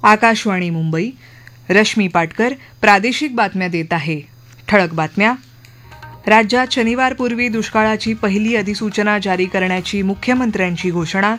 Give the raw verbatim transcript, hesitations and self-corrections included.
आकाशवाणी मुंबई. रश्मी पाटकर प्रादेशिक बातम्या देत आहे. ठळक बातम्या. राज्यात शनिवारपूर्वी दुष्काळाची पहिली अधिसूचना जारी करण्याची मुख्यमंत्र्यांची घोषणा.